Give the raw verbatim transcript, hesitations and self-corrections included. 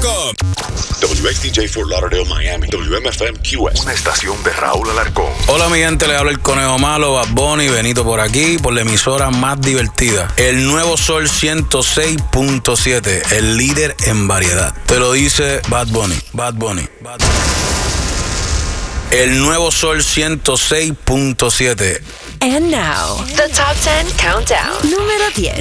com. W X D J Fort Lauderdale, Miami. W M F M Q S. Una estación de Raúl Alarcón. Hola mi gente, le habla el Conejo Malo, Bad Bunny, Benito por aquí, por la emisora más divertida. El Nuevo Sol ciento seis punto siete, el líder en variedad. Te lo dice Bad Bunny, Bad Bunny, Bad Bunny. El Nuevo Sol ciento seis punto siete. And now, the Top ten Countdown. Número diez.